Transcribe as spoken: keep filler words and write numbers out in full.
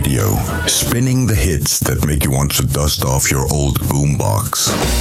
Radio, spinning the hits that make you want to dust off your old boombox.